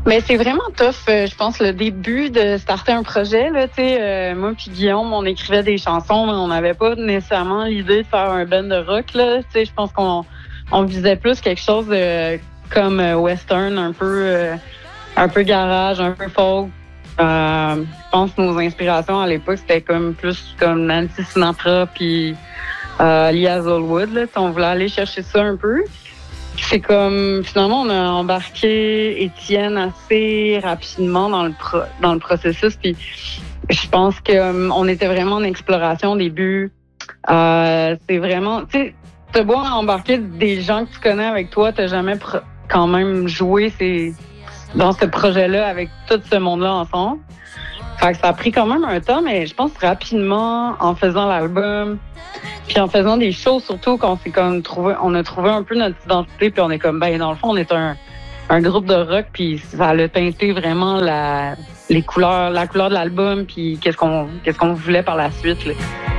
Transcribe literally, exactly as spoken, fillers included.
Mais c'est vraiment tough, euh, je pense, le début de starter un projet. Là, tu sais, euh, moi puis Guillaume, on écrivait des chansons, mais on n'avait pas nécessairement l'idée de faire un band de rock. Là. Tu sais, je pense qu'on on visait plus quelque chose de, comme euh, western, un peu, euh, un peu garage, un peu folk. Euh, je pense que nos inspirations à l'époque, c'était comme plus comme Nancy Sinatra puis euh, Lee Hazelwood. Là, on voulait aller chercher ça un peu. C'est comme, finalement, on a embarqué Étienne assez rapidement dans le pro, dans le processus. Puis je pense que um, on était vraiment en exploration au début. Euh, c'est vraiment, tu sais, t'as beau embarquer des gens que tu connais avec toi, t'as jamais pro- quand même joué ces, dans ce projet-là avec tout ce monde-là ensemble. Fait que ça a pris quand même un temps, mais je pense rapidement, en faisant l'album, puis en faisant des shows, surtout qu'on s'est comme trouvé, on a trouvé un peu notre identité, puis on est comme, ben dans le fond, on est un, un groupe de rock, puis ça a teinté vraiment la, les couleurs, la couleur de l'album, puis qu'est-ce qu'on, qu'est-ce qu'on voulait par la suite. Là.